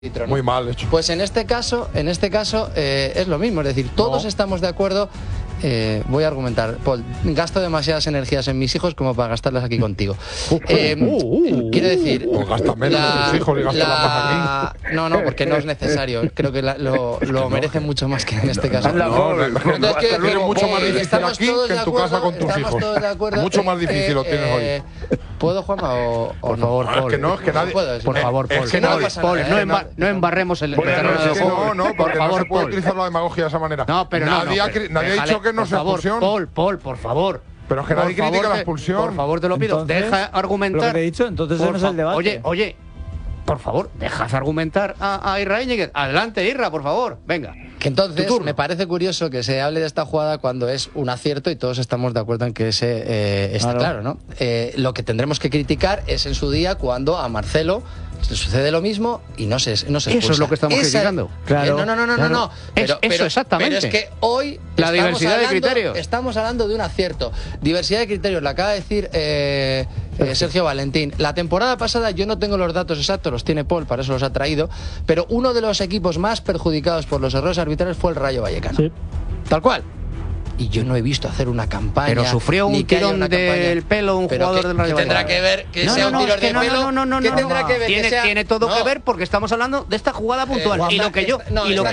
Muy mal hecho. Pues en este caso es lo mismo, es decir, todos estamos de acuerdo. Voy a argumentar, Paul, gasto demasiadas energías en mis hijos como para gastarlas aquí contigo. Quiero decir, pues gasta menos en tus hijos y gasta más aquí. No, porque no es necesario. Creo que lo merecen mucho más que en este caso. Es mucho más difícil aquí que en tu casa con tus hijos. Mucho más difícil lo tienes hoy. ¿Puedo, Juanma? Por favor, Paul. Es que nadie. Por favor, Paul. No embarremos el terreno de juego. No, porque no se puede utilizar la demagogia de esa manera. No, pero nadie ha dicho que no sea expulsión. Paul, por favor. Pero es que nadie critica la expulsión. Por favor, te lo pido. Deja argumentar. Lo que he dicho, entonces no es el debate. Oye, por favor, dejas argumentar a Irra Íñiguez. Adelante, Irra, por favor. Venga. Que entonces me parece curioso que se hable de esta jugada cuando es un acierto y todos estamos de acuerdo en que ese está claro, ¿no? Lo que tendremos que criticar es en su día cuando a Marcelo le sucede lo mismo y no se expulsa. Eso es lo que estamos criticando. Claro. No. Eso exactamente. Pero es que hoy la diversidad de criterios. Estamos hablando de un acierto. Diversidad de criterios, lo acaba de decir Sergio Valentín. La temporada pasada, yo no tengo los datos exactos, los tiene Paul, para eso los ha traído, pero uno de los equipos más perjudicados por los errores arbitrales fue el Rayo Vallecano. Sí. Tal cual. Y yo no he visto hacer una campaña. Pero sufrió un tirón del pelo un jugador del Rayo Vallecano. ¿Tendrá que ver que sea un tirón de pelo? ¿Qué tendrá que ver? Tiene todo que ver porque estamos hablando de esta jugada puntual. Y lo que yo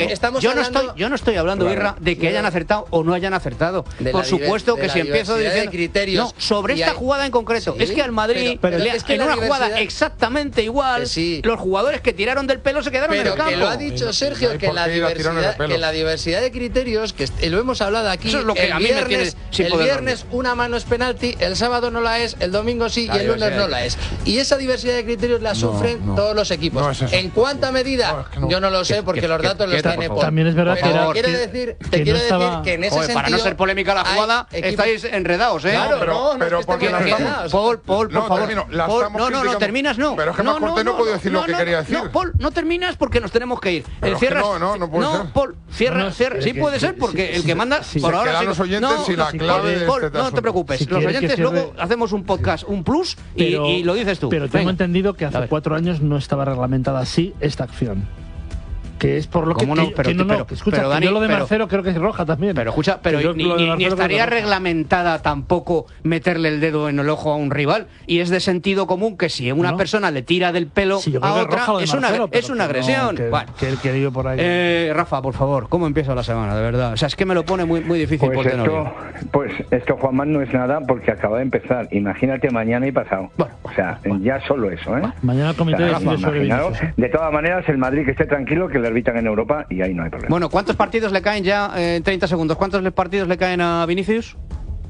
no estoy hablando, Irra, de que hayan acertado o no hayan acertado. Por supuesto que si empiezo diciendo no, sobre esta jugada en concreto. Es que al Madrid, en una jugada exactamente igual, los jugadores que tiraron del pelo se quedaron en el campo. Pero que lo ha dicho Sergio, que la diversidad de criterios, que lo hemos hablado aquí. El viernes una mano es penalti, el sábado no la es, el domingo sí y el lunes no la es. Y esa diversidad de criterios la sufren todos los equipos. ¿En cuánta medida? Yo no lo sé porque los datos los tiene Paul. También es verdad que quiero decir que en ese sentido, para no ser polémica la jugada, estáis enredados, ¿eh? Claro, pero porque la estamos... Paul, por favor. No, terminas no. Pero es que más cortés no puedo decir lo que quería decir. No, Paul, no terminas porque nos tenemos que ir. Cierras. No puede ser. Paul, cierra. Sí puede ser porque el que manda por ahora los oyentes y la clave de Paul, no te preocupes, los oyentes luego hacemos un podcast, un plus y lo dices tú. Pero tengo entendido que hace 4 años no estaba reglamentada así esta acción. Que es por lo que... Escucha, Dani, yo lo de Marcelo creo que es roja también. Pero escucha, ni estaría reglamentada tampoco meterle el dedo en el ojo a un rival. Y es de sentido común que si una persona le tira del pelo a otra, es una agresión. Por ahí. Rafa, por favor, ¿cómo empieza la semana, de verdad? O sea, es que me lo pone muy, muy difícil por Tenorio. Pues esto, Juanman, no es nada porque acaba de empezar. Imagínate mañana y pasado. O sea, ya solo eso, ¿eh? Mañana el comité decide sobre Vinicius. De todas maneras, el Madrid que esté tranquilo, que le arbitan en Europa y ahí no hay problema. Bueno, ¿cuántos partidos le caen ya en 30 segundos? ¿Cuántos partidos le caen a Vinicius?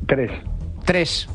3.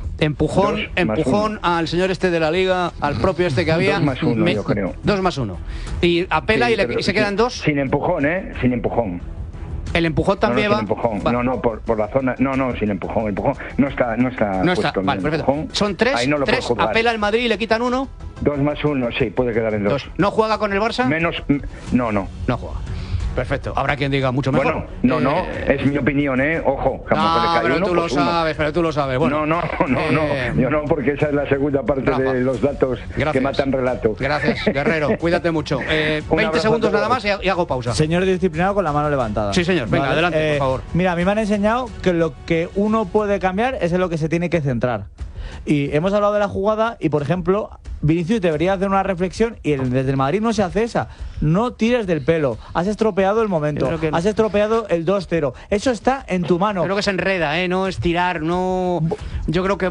Empujón al señor este de la Liga, al propio este que había. 2+1, yo creo. 2+1. Y apela y se quedan 2. Sin empujón, Sin empujón. El empujón también va. Empujón. No, por la zona. No, sin empujón. Empujón no está puesto. Vale, perfecto. Empujón. Son 3. No 3. Apela el Madrid y le quitan 1. 2+1, sí, puede quedar en 2. ¿No juega con el Barça? No. No juega. Perfecto. Habrá quien diga mucho mejor. Bueno, no, es mi opinión, Ojo, pero tú lo sabes. Bueno, no. Yo no, porque esa es la segunda parte de los datos que matan relato. Gracias, Guerrero. Cuídate mucho. 20 segundos nada más y hago pausa. Señor disciplinado con la mano levantada. Sí, señor. Venga, adelante, por favor. Mira, a mí me han enseñado que lo que uno puede cambiar es en lo que se tiene que centrar. Y hemos hablado de la jugada y, por ejemplo, Vinicius debería hacer una reflexión y desde el Madrid no se hace esa. No tires del pelo. Has estropeado el momento. Has estropeado el 2-0. Eso está en tu mano. Creo que se enreda, no es tirar, no. Yo creo que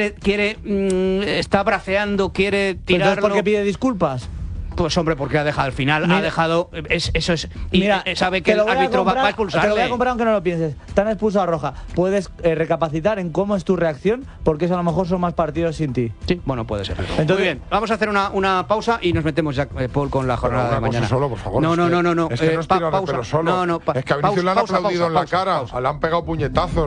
está braceando, quiere tirarlo. ¿Entonces por qué pide disculpas? Pues hombre, porque ha dejado al final, eso es. Y mira, sabe que el árbitro va a expulsarle. Te lo voy a comprar aunque no lo pienses. Te han expulsado a Roja. Puedes recapacitar en cómo es tu reacción, porque eso a lo mejor son más partidos sin ti. Sí, bueno, puede ser. Entonces, muy bien, vamos a hacer una pausa y nos metemos ya, Paul, con la jornada de mañana. Solo, por favor. No. Es que no es tirar de pelo solo. Es que a Vinicius le han aplaudido en la cara, le han pegado puñetazos.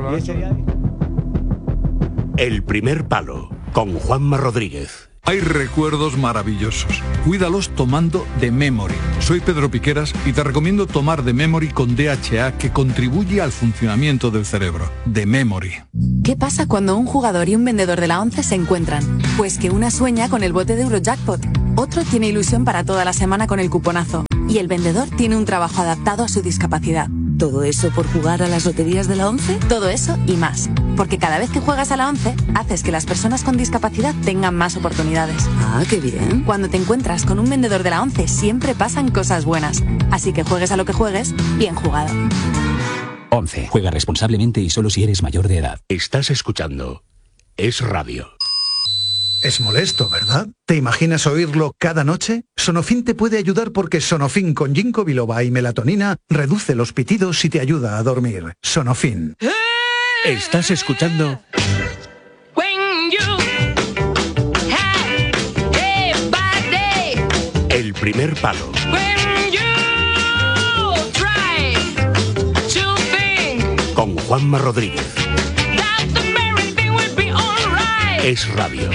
El primer palo, con Juanma Rodríguez. Hay recuerdos maravillosos. Cuídalos tomando The Memory. Soy Pedro Piqueras y te recomiendo tomar The Memory con DHA, que contribuye al funcionamiento del cerebro. The Memory. ¿Qué pasa cuando un jugador y un vendedor de la ONCE se encuentran? Pues que una sueña con el bote de Eurojackpot Otro tiene ilusión para toda la semana con el cuponazo. Y el vendedor tiene un trabajo adaptado a su discapacidad. ¿Todo eso por jugar a las loterías de la ONCE? Todo eso y más. Porque cada vez que juegas a la ONCE, haces que las personas con discapacidad tengan más oportunidades. Ah, qué bien. Cuando te encuentras con un vendedor de la ONCE, siempre pasan cosas buenas. Así que juegues a lo que juegues, bien jugado. ONCE. Juega responsablemente y solo si eres mayor de edad. Estás escuchando Es Radio. Es molesto, ¿verdad? ¿Te imaginas oírlo cada noche? Sonofin te puede ayudar porque Sonofin con ginkgo biloba y melatonina reduce los pitidos y te ayuda a dormir. Sonofin. Estás escuchando El Primer Palo. Con Juanma Rodríguez. Es Radio.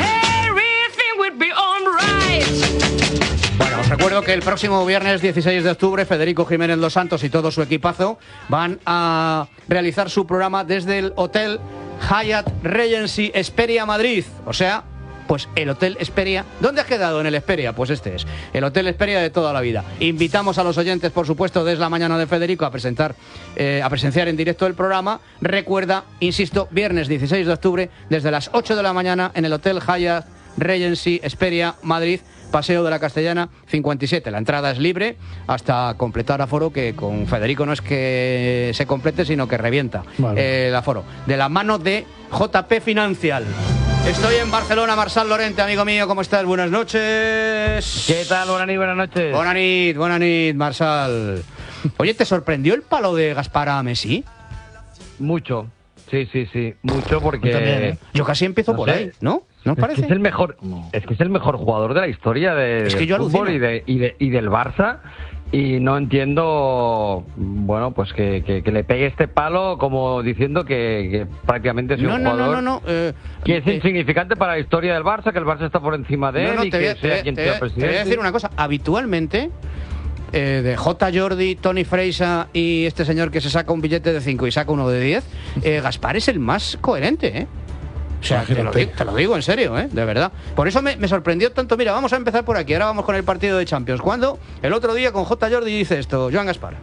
Bueno, os recuerdo que el próximo viernes 16 de octubre Federico Jiménez Los Santos y todo su equipazo van a realizar su programa desde el Hotel Hyatt Regency Hesperia Madrid. O sea, pues el Hotel Hesperia. ¿Dónde has quedado en el Hesperia? Pues este es el Hotel Hesperia de toda la vida. Invitamos a los oyentes, por supuesto, desde la mañana de Federico a presenciar en directo el programa. Recuerda, insisto, viernes 16 de octubre desde las 8 de la mañana en el Hotel Hyatt Regency Hesperia Madrid, Paseo de la Castellana 57. La entrada es libre hasta completar aforo, que con Federico no es que se complete, sino que revienta el aforo. De la mano de JP Financial. Estoy en Barcelona, Marsal Lorente, amigo mío, ¿cómo estás? Buenas noches. ¿Qué tal? Buenas noches. Buenas noches, Marsal. Oye, ¿te sorprendió el palo de Gaspar a Messi? Mucho. Sí, mucho, porque yo casi empiezo por ahí, ¿no? ¿No os parece? Es que es el mejor jugador de la historia del fútbol y del Barça. Y no entiendo, bueno, pues que le pegue este palo como diciendo que prácticamente es un jugador que es insignificante para la historia del Barça, que el Barça está por encima de él y que sea quien sea presidente. Te voy a decir una cosa, habitualmente de J. Jordi, Tony Freisa y este señor que se saca un billete de 5 y saca uno de 10, Gaspar es el más coherente, ¿eh? O sea, te lo digo en serio, de verdad. Por eso me sorprendió tanto. Mira, vamos a empezar por aquí. Ahora vamos con el partido de Champions. Cuando el otro día con J. Jordi dice esto, Joan Gaspar.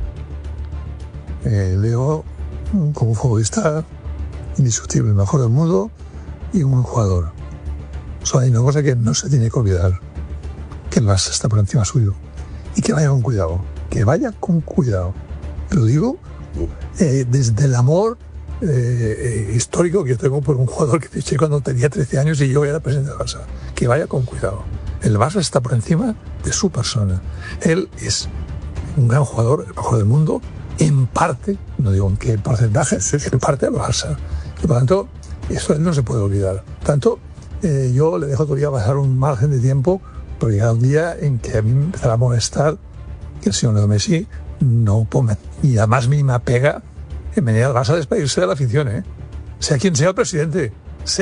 Leo, como futbolista, indiscutible, el mejor del mundo y un buen jugador. Solo hay una cosa que no se tiene que olvidar, que el Barça está por encima suyo. Y que vaya con cuidado. Que vaya con cuidado. Lo digo desde el amor histórico que yo tengo por un jugador que fiché cuando tenía 13 años y yo era presidente del Barça. Que vaya con cuidado. El Barça está por encima de su persona. Él es un gran jugador, el mejor del mundo, en parte, no digo en qué porcentaje, en parte del Barça. Y por lo tanto, eso no se puede olvidar. Por tanto, yo le dejo todavía pasar un margen de tiempo, porque llega un día en que a mí me empezará a molestar que el señor Leo Messi no ponga ni la más mínima pega en venir al Barça a despedirse de la afición, Sea quien sea el presidente,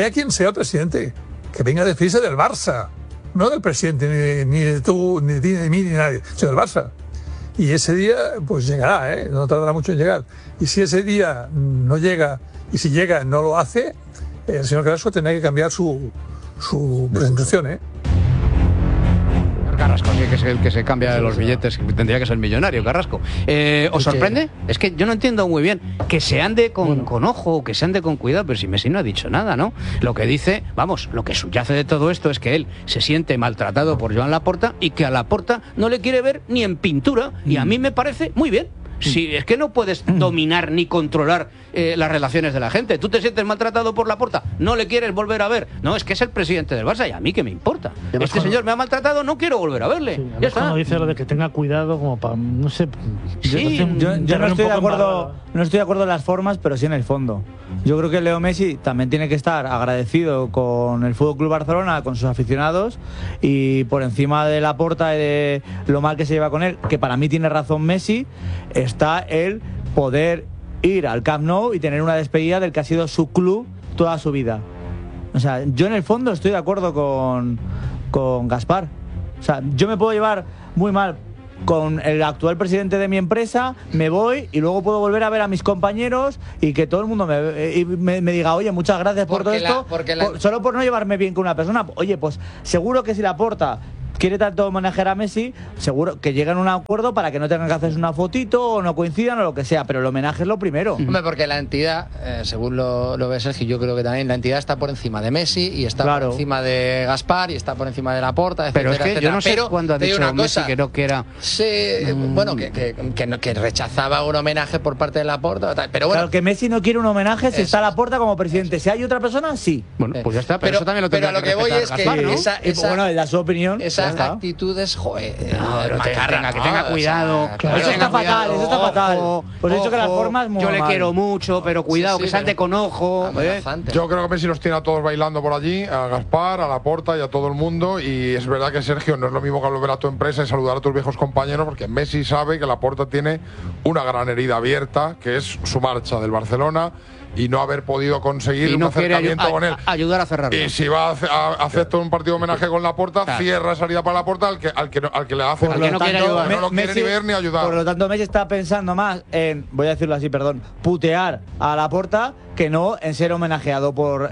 que venga a despedirse del Barça, no del presidente, ni de tú, ni de ti, ni de mí, ni de nadie, sino del Barça. Y ese día, pues llegará, no tardará mucho en llegar. Y si ese día no llega, y si llega no lo hace, el señor Carrasco tendrá que cambiar su presentación, Carrasco, que es el que se cambia de los billetes, que tendría que ser millonario, Carrasco. ¿Os sorprende? Es que yo no entiendo muy bien que se ande con ojo, que se ande con cuidado, pero si Messi no ha dicho nada, ¿no? Lo que dice, lo que subyace de todo esto es que él se siente maltratado por Joan Laporta y que a Laporta no le quiere ver ni en pintura, y a mí me parece muy bien. Si es que no puedes dominar ni controlar las relaciones de la gente. Tú te sientes maltratado por Laporta, no le quieres volver a ver. No, es que es el presidente del Barça y a mí qué me importa. Este señor me ha maltratado, no quiero volver a verle. Sí, ya está. Cuando dice lo de que tenga cuidado, como para, no sé. Sí, yo no estoy de acuerdo. No estoy de acuerdo en las formas, pero sí en el fondo. Yo creo que Leo Messi también tiene que estar agradecido con el FC Barcelona, con sus aficionados, y por encima de Laporta y de lo mal que se lleva con él, que para mí tiene razón Messi, está el poder ir al Camp Nou y tener una despedida del que ha sido su club toda su vida. O sea, yo en el fondo estoy de acuerdo con Gaspar. O sea, yo me puedo llevar muy mal con el actual presidente de mi empresa, me voy y luego puedo volver a ver a mis compañeros y que todo el mundo me diga, oye, muchas gracias por todo esto, solo por no llevarme bien con una persona. Oye, pues seguro que si Laporta quiere tanto homenajear a Messi, seguro que llegan a un acuerdo para que no tengan que hacerse una fotito o no coincidan o lo que sea, pero el homenaje es lo primero. Hombre, porque la entidad, según lo ve Sergio, yo creo que también la entidad está por encima de Messi y está por encima de Gaspar y está por encima de Laporta, etcétera, pero es que etcétera. Yo no sé cuándo ha dicho Messi que no quiera... Bueno, que rechazaba un homenaje por parte de Laporta, pero bueno. Claro, que Messi no quiere un homenaje si está Laporta como presidente. Si hay otra persona, sí. Bueno, pues ya está, pero eso también lo tendrá que respetar. Pero a lo que voy es que Gaspar, ¿no? Bueno, da su opinión. Esas actitudes, joder, que tenga cuidado. Eso está fatal, eso está fatal. Pues he dicho que las formas muy yo le quiero mucho, pero cuidado, que salte con ojo. Yo creo que Messi los tiene a todos bailando por allí, a Gaspar, a Laporta y a todo el mundo. Y es verdad que, Sergio, no es lo mismo que volver a tu empresa y saludar a tus viejos compañeros, porque Messi sabe que Laporta tiene una gran herida abierta, que es su marcha del Barcelona y no haber podido conseguir un acercamiento con él. Ayudar a cerrarlo. Y si va a hacer todo un partido de homenaje con Laporta, cierra esa herida para Laporta al que le hace. Al que no quiere ayudar. No lo quiere ni ver ni ayudar. Por lo tanto, Messi está pensando más en, voy a decirlo así, perdón, putear a Laporta que no en ser homenajeado por...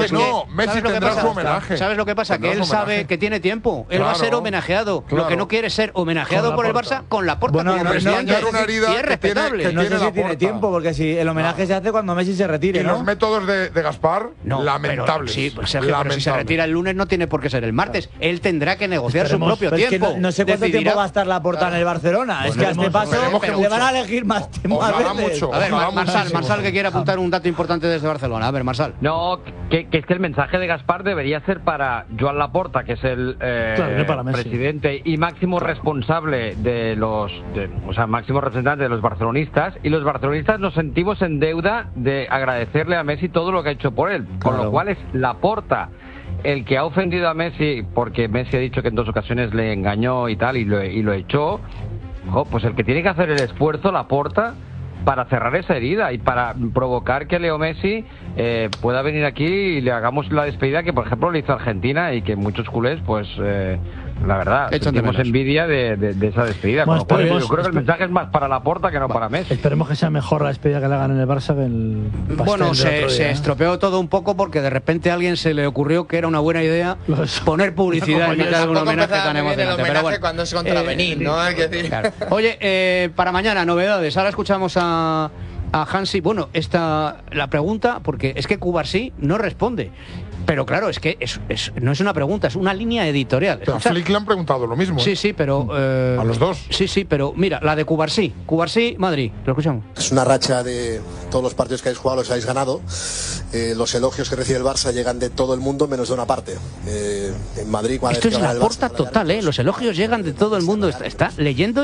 Messi tendrá su homenaje. ¿Sabes lo que pasa? Que él sabe que tiene tiempo. Él va a ser homenajeado. Lo que no quiere es ser homenajeado por el Barça con Laporta como presidente. Y es respetable. No sé si tiene tiempo, porque si el homenaje se hace cuando Messi se retire, ¿no? Los métodos de Gaspar, lamentables. Sí, Sergio, pero si se retira el lunes no tiene por qué ser el martes. Él tendrá que negociar su propio tiempo. Es que no sé cuánto tiempo va a estar Laporta en el Barcelona. Es que a este paso le van a elegir más tiempo. A ver, Marsal, que quiere apuntar un dato importante desde Barcelona. A ver, Marsal. No, que es que el mensaje de Gaspar debería ser para Joan Laporta, que es el presidente y máximo responsable de los... máximo representante de los barcelonistas, y los barcelonistas nos sentimos en deuda de agradecerle a Messi todo lo que ha hecho por él, con lo cual es Laporta el que ha ofendido a Messi, porque Messi ha dicho que en 2 ocasiones le engañó y tal, y lo echó. Pues el que tiene que hacer el esfuerzo, Laporta, para cerrar esa herida y para provocar que Leo Messi pueda venir aquí y le hagamos la despedida que, por ejemplo, le hizo Argentina, y que muchos culés, pues la verdad, tenemos envidia de esa despedida. Bueno, con lo cual, yo creo que el mensaje es más para Laporta que no para Messi. Esperemos que sea mejor la despedida que le hagan en el Barça que el pastel. Bueno, se estropeó todo un poco porque de repente a alguien se le ocurrió que era una buena idea poner publicidad en mitad de un homenaje tan emocionante. Pero bueno, cuando es contra Benín, ¿no? Hay que decir. Claro. Oye, para mañana, novedades. Ahora escuchamos a Hansi. Bueno, la pregunta, porque es que Cubarsí no responde. Pero claro, es que no es una pregunta, es una línea editorial. Pero a Flick le han preguntado lo mismo. Sí, pero... a los dos. Sí, pero mira, la de Cubarsí. Cubarsí, Madrid, lo escuchamos. Es una racha de todos los partidos que habéis jugado, los habéis ganado. Los elogios que recibe el Barça llegan de todo el mundo, menos de una parte. En Madrid, cuando esto es la porta total, ¿eh? Los elogios llegan de todo el mundo. Está leyendo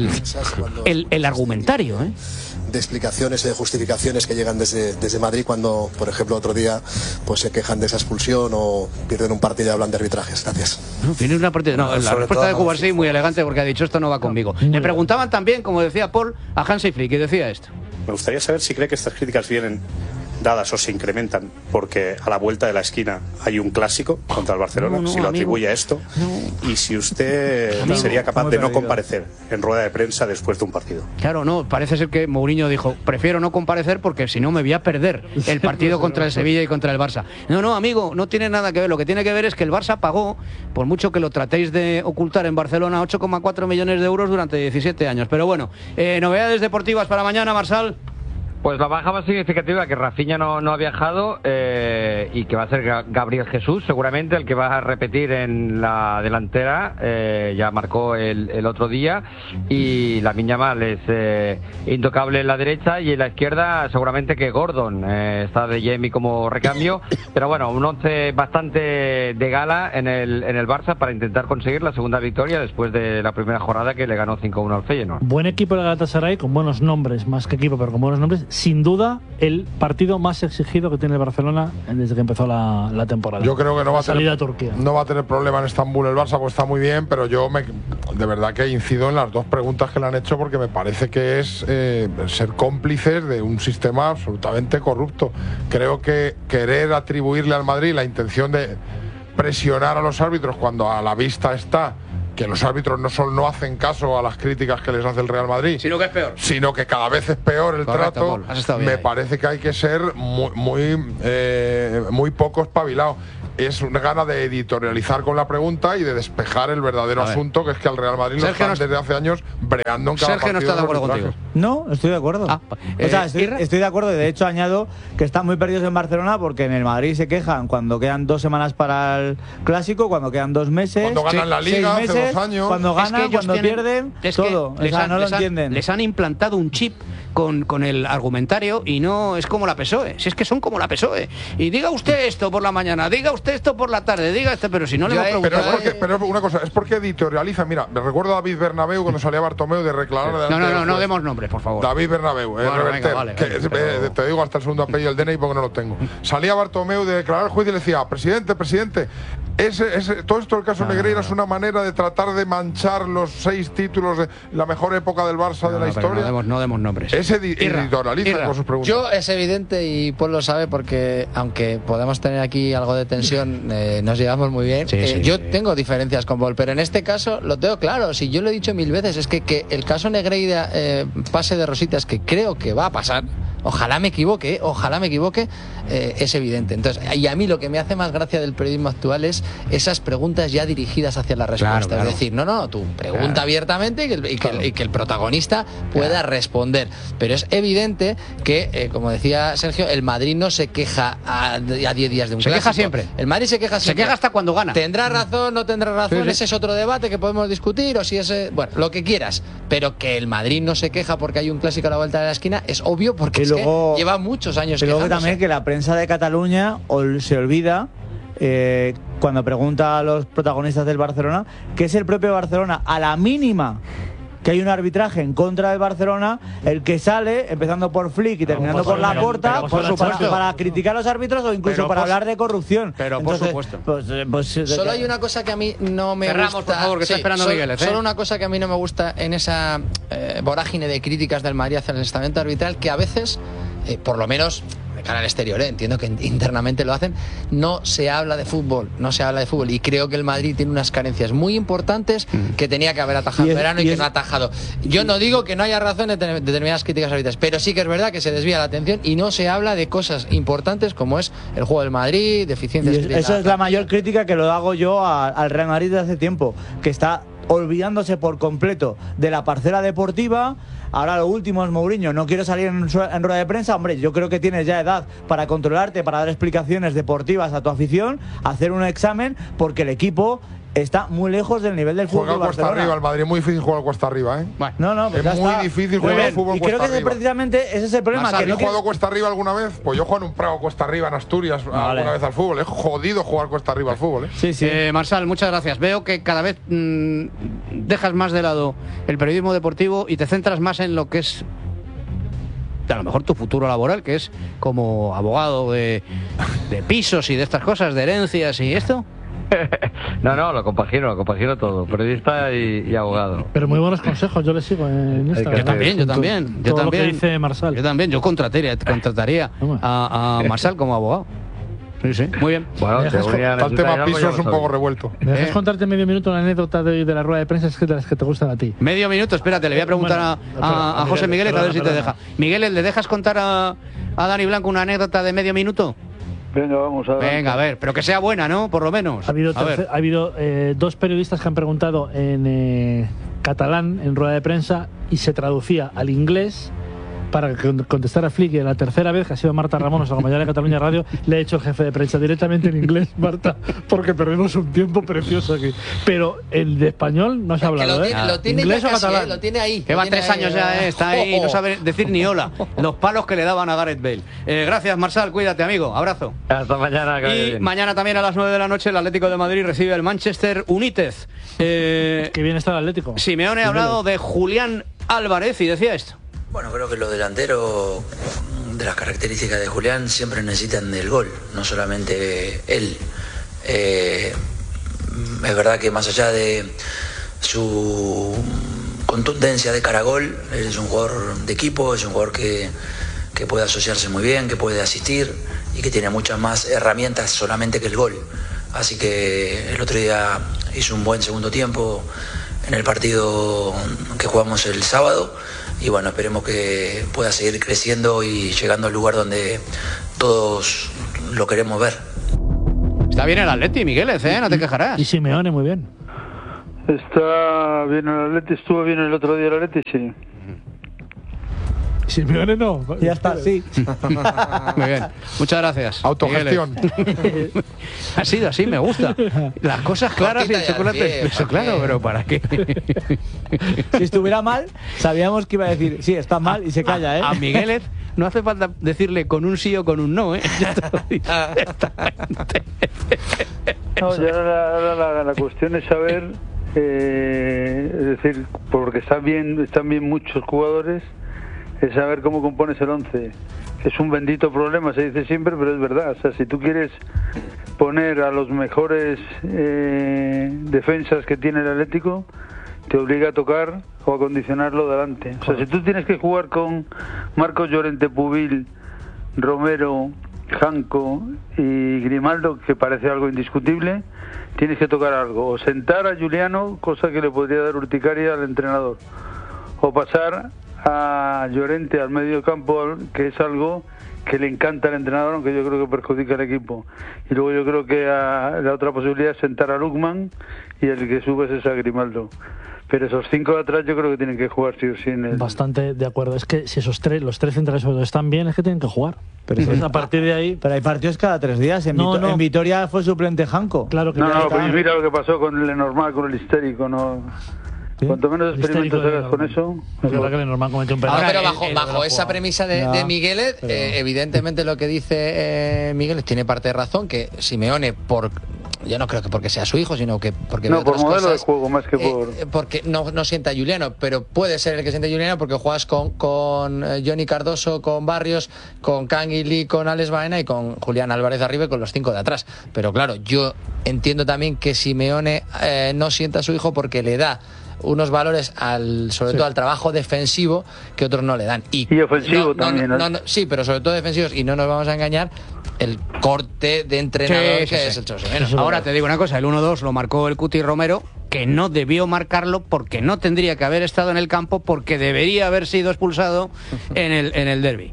el argumentario, ¿eh? De explicaciones y de justificaciones que llegan desde Madrid cuando, por ejemplo, otro día pues se quejan de esa expulsión o pierden un partido y hablan de arbitrajes. Gracias. Tiene una partida. No, la respuesta de Cubarsí muy elegante porque ha dicho esto no va conmigo. Le preguntaban también, como decía Paul, a Hansi Flick y decía esto. Me gustaría saber si cree que estas críticas vienen dadas o se incrementan porque a la vuelta de la esquina hay un clásico contra el Barcelona, si lo atribuye a esto, y si usted sería capaz de no comparecer en rueda de prensa después de un partido. Claro, no, parece ser que Mourinho dijo, prefiero no comparecer porque si no me voy a perder el partido contra el Sevilla y contra el Barça. No, amigo, no tiene nada que ver. Lo que tiene que ver es que el Barça pagó, por mucho que lo tratéis de ocultar en Barcelona, 8,4 millones de euros durante 17 años. Pero bueno, novedades deportivas para mañana, Marsal. Pues la baja más significativa, que Rafinha no ha viajado y que va a ser Gabriel Jesús, seguramente el que va a repetir en la delantera, ya marcó el otro día, y Lamine Yamal es intocable en la derecha, y en la izquierda seguramente que Gordon está de Jamie como recambio, pero bueno, un 11 bastante de gala en el Barça para intentar conseguir la segunda victoria después de la primera jornada que le ganó 5-1 al Feyenoord. Buen equipo el Galatasaray, con buenos nombres, más que equipo, pero con buenos nombres. Sin duda, el partido más exigido que tiene el Barcelona desde que empezó la temporada. Yo creo que no va a tener problema en Estambul el Barça, pues está muy bien, pero yo de verdad que incido en las dos preguntas que le han hecho, porque me parece que es ser cómplices de un sistema absolutamente corrupto. Creo que querer atribuirle al Madrid la intención de presionar a los árbitros cuando a la vista está que los árbitros no hacen caso a las críticas que les hace el Real Madrid, sino que es peor, sino que cada vez es peor el trato. Me parece que hay que ser muy poco espabilado. es una gana de editorializar con la pregunta y de despejar el verdadero asunto, que es que al Real Madrid lo están desde hace años breando en cada partido. Sergio no está de acuerdo contigo. No, estoy de acuerdo. O sea, estoy de acuerdo, y de hecho añado que están muy perdidos en Barcelona, porque en el Madrid se quejan cuando quedan 2 semanas para el Clásico, cuando quedan 2 meses, cuando ganan la Liga 6 meses, hace 2 años, cuando ganan, cuando pierden, todo. O sea, no lo entienden. Les han implantado un chip con el argumentario, y no es como la PSOE. Si es que son como la PSOE. Y diga usted esto por la mañana, diga usted esto por la tarde, diga esto, pero si no le va a preguntar. Pero una cosa, es porque editorializa. Mira, me recuerdo a David Bernabéu cuando salía Bartomeu de reclamar. No demos nombres, por favor. David Bernabéu, te digo hasta el segundo apellido del DNI porque no lo tengo. Salía Bartomeu de declarar al juez y le decía: presidente, todo esto del caso Negreira es una manera de tratar de manchar los 6 títulos de la mejor época del Barça de la historia. No demos nombres. Es editorializa con sus preguntas. Yo es evidente, y Paul lo sabe, porque aunque podemos tener aquí algo de tensión, nos llevamos muy bien. Yo tengo diferencias con Paul, pero en este caso lo tengo claro. Si yo lo he dicho 1000 veces, es que el caso Negreira pase de rositas, que creo que va a pasar. Ojalá me equivoque, es evidente. Entonces, y a mí lo que me hace más gracia del periodismo actual es esas preguntas ya dirigidas hacia la respuesta. Claro. Es decir, tú pregunta abiertamente y que el protagonista pueda responder. Pero es evidente que, como decía Sergio, el Madrid no se queja a 10 días de un clásico. Se queja siempre. El Madrid se queja siempre. Se queja hasta cuando gana. ¿Tendrá razón, no tendrá razón? Ese es otro debate que podemos discutir, o si es... Bueno, lo que quieras. Pero que el Madrid no se queja porque hay un clásico a la vuelta de la esquina es obvio, porque luego, lleva muchos años quejándose. Luego también que la prensa de Cataluña se olvida, cuando pregunta a los protagonistas del Barcelona, que es el propio Barcelona, a la mínima que hay un arbitraje en contra del Barcelona, el que sale, empezando por Flick y terminando por Laporta, para criticar a los árbitros o incluso para hablar de corrupción. Pero entonces, por supuesto. Solo hay una cosa que a mí no me gusta. Por favor, que está esperando Miguel. Solo una cosa que a mí no me gusta en esa vorágine de críticas del Madrid hacia el estamento arbitral, que a veces, por lo menos de cara al exterior, entiendo que internamente lo hacen, no se habla de fútbol, y creo que el Madrid tiene unas carencias muy importantes que tenía que haber atajado en verano y que no ha atajado. Yo no digo que no haya razón en determinadas críticas arbitrales, pero sí que es verdad que se desvía la atención y no se habla de cosas importantes como es el juego del Madrid, deficiencias. Eso es la mayor crítica que lo hago yo al Real Madrid desde hace tiempo, que está olvidándose por completo de la parcela deportiva. Ahora lo último es Mourinho. No quiero salir en rueda de prensa. Hombre, yo creo que tienes ya edad para controlarte, para dar explicaciones deportivas a tu afición, hacer un examen, porque el equipo está muy lejos del nivel del fútbol. Juega cuesta arriba, el Madrid es muy difícil jugar cuesta arriba, ¿eh? Bueno, pues es muy difícil jugar al fútbol cuesta arriba. Y creo que precisamente ese es el problema. ¿Has jugado cuesta arriba alguna vez? Pues yo juego en un Prado cuesta arriba en Asturias alguna vez al fútbol. Es jodido jugar cuesta arriba al fútbol, ¿eh? Sí. Marsal, muchas gracias. Veo que cada vez dejas más de lado el periodismo deportivo y te centras más en lo que es a lo mejor tu futuro laboral, que es como abogado de pisos y de estas cosas, de herencias y esto. No, lo compagino todo, periodista y abogado. Pero muy buenos consejos, yo le sigo en Instagram. Yo también. Lo que dice Marsal. Yo también, yo contrataría a Marsal como abogado. Sí, muy bien. Bueno, el tema piso es un poco revuelto. ¿Me dejas contarte medio minuto una anécdota de la rueda de prensa de las que te gustan a ti? Medio minuto, espérate, le voy a preguntar a José Miguel a ver si te deja. Miguel, ¿le dejas contar a Dani Blanco una anécdota de medio minuto? Venga, vamos a ver. Venga, a ver, pero que sea buena, ¿no? Por lo menos. Ha habido 2 periodistas que han preguntado en catalán en rueda de prensa y se traducía al inglés para contestar a Flick. Y la tercera vez, que ha sido Marta Ramón, nuestra compañera de Cataluña Radio, le ha hecho el jefe de prensa directamente en inglés, Marta, porque perdemos un tiempo precioso aquí. Pero el de español no se ha hablado, lo tiene ¿inglés o catalán? Lo tiene ahí. Que va 3 años ya, está ahí, no sabe decir ni hola. Los palos que le daban a Gareth Bale. Gracias, Marsal, cuídate, amigo. Abrazo. Hasta mañana. Y mañana también a las 9 de la noche el Atlético de Madrid recibe el Manchester United. Qué bien está el Atlético. Simeone ha hablado de Julián Álvarez y decía esto. Bueno, creo que los delanteros, de las características de Julián, siempre necesitan del gol, no solamente él. Es verdad que más allá de su contundencia de cara a gol, él es un jugador de equipo, es un jugador que puede asociarse muy bien, que puede asistir y que tiene muchas más herramientas solamente que el gol. Así que el otro día hizo un buen segundo tiempo en el partido que jugamos el sábado. Y bueno, esperemos que pueda seguir creciendo y llegando al lugar donde todos lo queremos ver. Está bien el Atleti, Migueles, no te quejarás. Y Simeone muy bien. Está bien el Atleti, estuvo bien el otro día el Atleti, sí. Simeone no. Ya está, sí. Muy bien, muchas gracias. Autogestión. Ha sido así, me gusta. Las cosas claras y el chocolate. Eso claro, pero ¿para qué? Si estuviera mal, sabíamos que iba a decir, sí, está mal y se calla, ¿eh? A Migueles no hace falta decirle con un sí o con un no, ¿eh? No, ya la cuestión es saber, es decir, porque están bien muchos jugadores, es saber cómo compones el 11. Es un bendito problema, se dice siempre, pero es verdad. O sea, si tú quieres poner a los mejores defensas que tiene el Atlético, te obliga a tocar o a condicionarlo delante. O sea, si tú tienes que jugar con Marcos Llorente, Pubil, Romero, Janco y Grimaldo, que parece algo indiscutible, tienes que tocar algo. O sentar a Juliano, cosa que le podría dar urticaria al entrenador. O pasar a Llorente al medio campo, que es algo que le encanta al entrenador, aunque yo creo que perjudica al equipo. Y luego yo creo que la otra posibilidad es sentar a Lukman y el que subes es a Grimaldo. Pero esos 5 de atrás yo creo que tienen que jugar sí o sí en el... Bastante de acuerdo. Es que si los tres centrales sobre todo están bien, es que tienen que jugar. Pero a partir de ahí... Pero hay partidos cada 3 días. En Vitoria fue suplente Janco. Claro que pues mira lo que pasó con el Lenormand, con el histérico, ¿no? ¿Sí? Cuanto menos experimentos hagas con eso... Es verdad que Lenormand cometió un penal. Ahora, pero bajo esa premisa de Migueles, evidentemente lo que dice Migueles tiene parte de razón, que Simeone, yo no creo que porque sea su hijo, sino que porque no, por modelo cosas, de juego más que porque no sienta a Juliano, pero puede ser el que siente a Juliano porque juegas con Johnny Cardoso, con Barrios, con Canguilí, con Alex Baena y con Julián Álvarez arriba y con los 5 de atrás. Pero claro, yo entiendo también que Simeone no sienta a su hijo porque le da unos valores sobre todo al trabajo defensivo que otros no le dan y ofensivo también, ¿no? Sí, pero sobre todo defensivos, y no nos vamos a engañar, el corte de entrenador que es el Choseno. Ahora te digo una cosa, el 1-2 lo marcó el Cuti Romero, que no debió marcarlo porque no tendría que haber estado en el campo, porque debería haber sido expulsado en el derbi.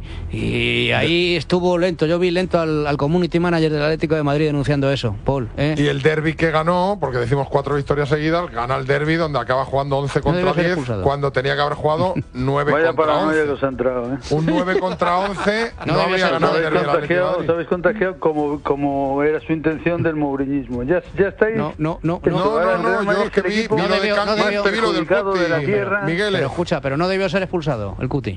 Y ahí estuvo lento, yo vi lento al community manager del Atlético de Madrid denunciando eso, Paul. Y el derbi que ganó, porque decimos 4 victorias seguidas, gana el derbi donde acaba jugando 11 contra 10, cuando tenía que haber jugado 9 contra 11. Un 9 contra 11 no habría ganado el derbi del Atlético de Madrid. ¿Sabéis contagiado como era su intención del mouriñismo? ¿Ya estáis? No, yo es que vi lo de Canguilí, vi lo del Cuti de la tierra. Miguel. Pero escucha, pero no debió ser expulsado el Cuti.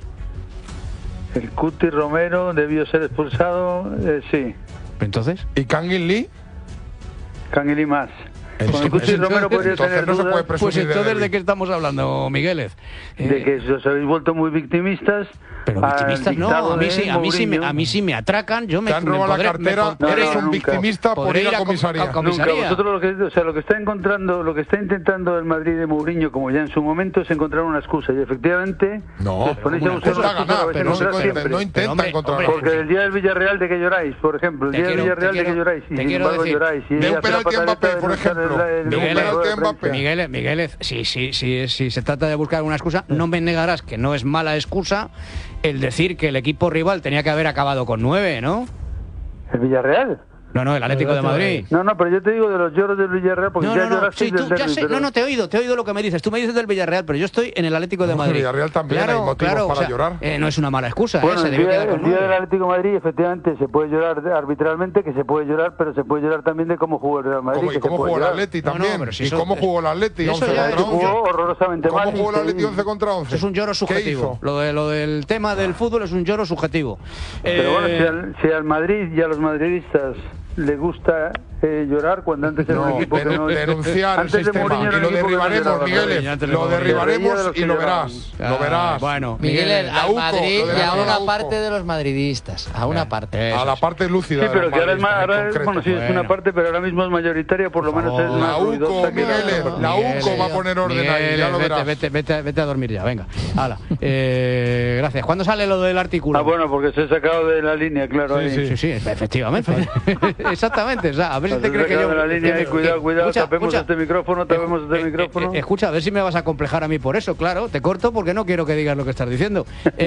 El Cuti Romero debió ser expulsado, sí. ¿Entonces? ¿Y Canguilí? Canguilí más. Con el Cuti Romero podría tener no se puede pues entonces ¿de qué estamos hablando, Migueles? De que os habéis vuelto muy victimistas. Pero victimistas no, a mí sí me atracan, yo me te han robado la cartera, eres un victimista por ir a comisaría. Nunca. Vosotros lo que está intentando el Madrid de Mourinho, como ya en su momento, es encontrar una excusa, y efectivamente os ponéis a buscar una excusa, pero no intenta encontrar. Porque el día del Villarreal de que lloráis, por ejemplo, el día del Villarreal de que lloráis, y sin embargo lloráis. De un penalti a Mbappé, por ejemplo. Miguel, si se trata de buscar una excusa, no me negarás que no es mala excusa el decir que el equipo rival tenía que haber acabado con 9, ¿no? ¿El Villarreal? No, el Atlético de Madrid. No, pero yo te digo de los lloros del Villarreal, porque ya lloraste del derbi. Te he oído lo que me dices. Tú me dices del Villarreal, pero yo estoy en el Atlético de Madrid. El Villarreal también hay motivos para llorar. No es una mala excusa. Bueno, el día del Atlético de Madrid, efectivamente, se puede llorar arbitralmente, que se puede llorar, pero se puede llorar también de cómo jugó el Real Madrid. ¿Y cómo jugó el Atleti también? ¿Y cómo jugó el Atleti? 11 contra 11. Jugó horrorosamente mal. ¿Cómo jugó el Atleti 11 contra 11? Es un lloro subjetivo. Lo del tema del fútbol es un lloro subjetivo. Pero bueno, si al Madrid y a los madridistas le gusta llorar cuando antes era un equipo que no... denunciar el sistema, y lo derribaremos, Miguel, lo derribaremos y lo verás. Bueno, Miguel, al Madrid y a una parte de los madridistas, a una parte. A la parte lúcida. Sí, pero que ahora es una parte, pero ahora mismo es mayoritaria, por lo menos es más ruidosa. La UCO va a poner orden ahí, ya lo verás. Vete a dormir ya, venga. Hala. Gracias. ¿Cuándo sale lo del artículo? Bueno, porque se ha sacado de la línea, claro. Sí, efectivamente. Exactamente, o sea, a ver si te crees que yo... La línea, cuidado, tapemos este micrófono, Escucha, a ver si me vas a complejar a mí por eso, claro. Te corto porque no quiero que digas lo que estás diciendo.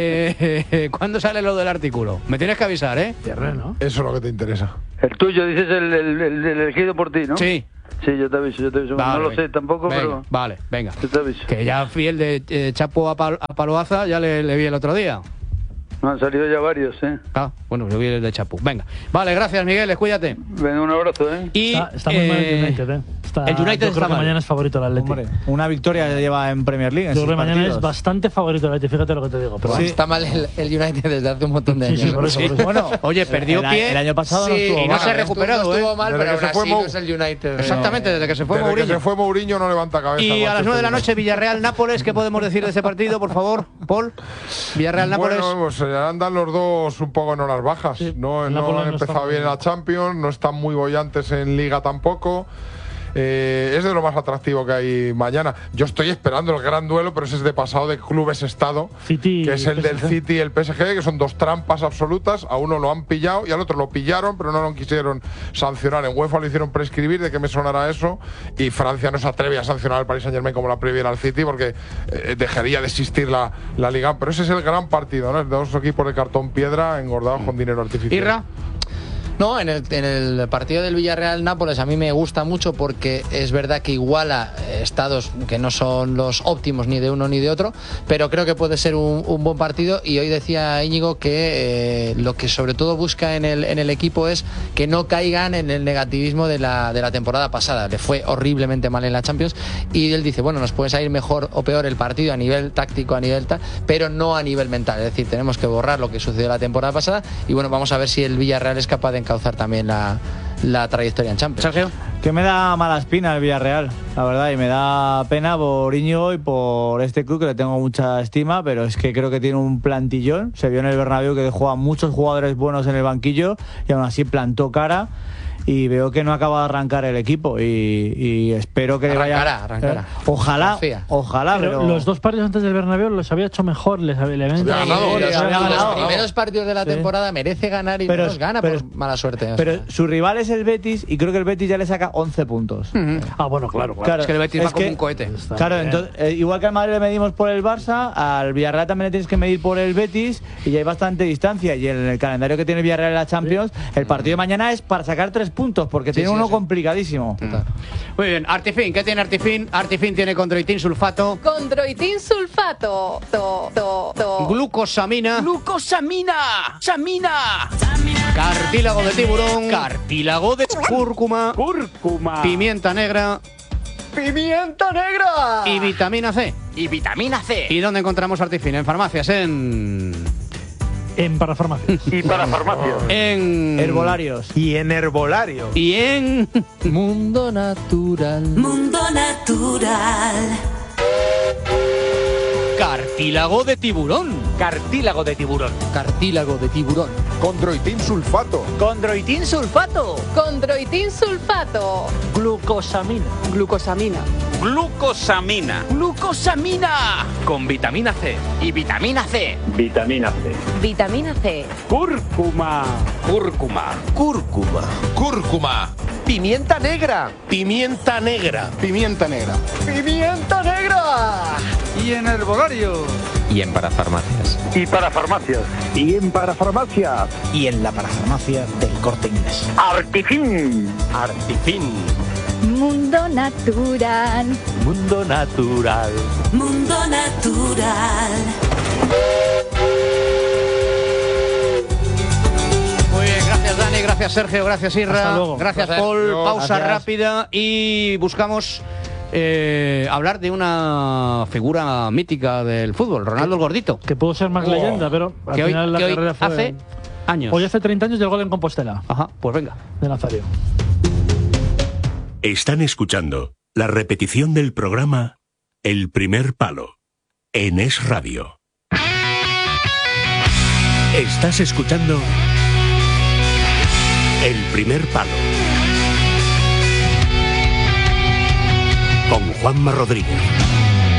¿Cuándo sale lo del artículo? Me tienes que avisar, ¿eh? ¿No? Eso es lo que te interesa. El tuyo, dices el elegido por ti, ¿no? Sí. Sí, yo te aviso. Vale, no lo sé tampoco, pero... Vale, venga. Yo te aviso. Que ya fiel de Chapo a Paloaza, ya le vi el otro día. Han salido ya varios, ¿eh? Ah, bueno, yo vi el de Chapu. Venga. Vale, gracias, Miguel, cuídate. Venga, un abrazo, ¿eh? Y está muy mal el United, ¿eh? El United yo creo que mañana es favorito el Atlético. Una victoria lleva en Premier League. Yo creo que mañana es bastante favorito el Atlético, fíjate lo que te digo. Pero está mal el United desde hace un montón de años. Sí, por eso. Bueno, oye, perdió pie. El año pasado no estuvo y no se ha recuperado, no estuvo mal, pero desde ahora sí no es el United. Exactamente, desde que se fue Mourinho. Desde que se fue Mourinho no levanta cabeza. Y a las 9 de la noche, Villarreal-Nápoles, ¿qué podemos decir de ese partido, por favor, Paul? Villarreal-Nápoles. Bueno, pues andan los dos un poco en horas bajas. No han empezado bien en la Champions, no están muy bollantes en Liga tampoco. Es de lo más atractivo que hay mañana. Yo estoy esperando el gran duelo, pero ese es de pasado de clubes-estado, que es el del City y el PSG, que son dos trampas absolutas. A uno lo han pillado y al otro lo pillaron, pero no lo quisieron sancionar. En UEFA lo hicieron prescribir, ¿de qué me sonará eso? Y Francia no se atreve a sancionar al Paris Saint-Germain como la previera al City, porque dejaría de existir la Liga. Pero ese es el gran partido, ¿no? Dos equipos de cartón piedra engordados con dinero artificial. ¿Irra? No, en el partido del Villarreal-Nápoles a mí me gusta mucho porque es verdad que iguala estados que no son los óptimos ni de uno ni de otro, pero creo que puede ser un buen partido. Y hoy decía Íñigo que lo que sobre todo busca en el equipo es que no caigan en el negativismo de la temporada pasada. Le fue horriblemente mal en la Champions y él dice, bueno, nos puede salir mejor o peor el partido a nivel táctico, a nivel tal, pero no a nivel mental. Es decir, tenemos que borrar lo que sucedió la temporada pasada y bueno, vamos a ver si el Villarreal es capaz de encauzar también la trayectoria en Champions. Sergio. Que me da mala espina el Villarreal, la verdad, y me da pena por Íñigo y por este club, que le tengo mucha estima, pero es que creo que tiene un plantillón. Se vio en el Bernabéu que dejó a muchos jugadores buenos en el banquillo y aún así plantó cara. Y veo que no acaba de arrancar el equipo y espero que arrancará. Ojalá, pero los dos partidos antes del Bernabéu los había hecho mejor, les había ganado. Los primeros partidos de la temporada merece ganar y no los gana por mala suerte. Pero su rival es el Betis y creo que el Betis ya le saca 11 puntos. Bueno, claro. Es que el Betis va como un cohete. Claro, entonces, igual que al Madrid le medimos por el Barça, al Villarreal también le tienes que medir por el Betis y ya hay bastante distancia. Y en el calendario que tiene el Villarreal en la Champions, el partido de mañana es para sacar 3 puntos, porque tiene uno complicadísimo. Muy bien, Artifin, ¿qué tiene Artifin? Artifin tiene condroitin sulfato. Condroitin sulfato. Glucosamina. ¡Samina! Cartílago de tiburón. Cartílago de cúrcuma. Pimienta negra. Y vitamina C. ¿Y dónde encontramos Artifin? En farmacias, en parafarmacias. Y parafarmacias. En herbolarios. Y en herbolario. Y en Mundo Natural. Cartílago de tiburón. Condroitin sulfato. Glucosamina. Con vitamina C. Y vitamina C. Cúrcuma. Pimienta negra. Y en herbolario. Y en parafarmacias. Y parafarmacias. Y en la parafarmacia del Corte Inglés. Artifin. Mundo Natural. Muy bien, gracias Dani, gracias Sergio, gracias Irra. Hasta luego. Gracias Paul. Pausa rápida y buscamos hablar de una figura mítica del fútbol, Ronaldo el Gordito. Que pudo ser más leyenda, pero al final la carrera fue... hace años. Hoy hace 30 años del gol en Compostela. Ajá, pues venga. De Nazario. Están escuchando la repetición del programa El Primer Palo en Es Radio. Estás escuchando El Primer Palo con Juanma Rodríguez.